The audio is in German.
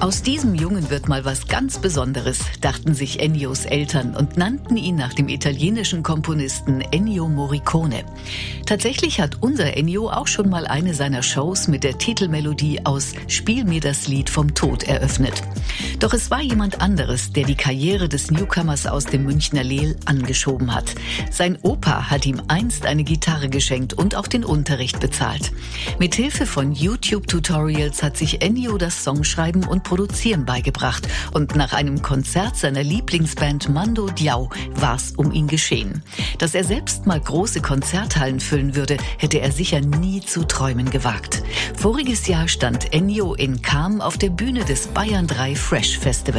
Aus diesem Jungen wird mal was ganz Besonderes, dachten sich Ennios Eltern und nannten ihn nach dem italienischen Komponisten Ennio Morricone. Tatsächlich hat unser Ennio auch schon mal eine seiner Shows mit der Titelmelodie aus Spiel mir das Lied vom Tod eröffnet. Doch es war jemand anderes, der die Karriere des Newcomers aus dem Münchner Lehl angeschoben hat. Sein Opa hat ihm einst eine Gitarre geschenkt und auch den Unterricht bezahlt. Mithilfe von YouTube-Tutorials hat sich Ennio das Songschreiben und Produzieren beigebracht. Und nach einem Konzert seiner Lieblingsband Mando Diao war's um ihn geschehen. Dass er selbst mal große Konzerthallen füllen würde, hätte er sicher nie zu träumen gewagt. Voriges Jahr stand Ennio in Cham auf der Bühne des Bayern 3 Fresh Festival.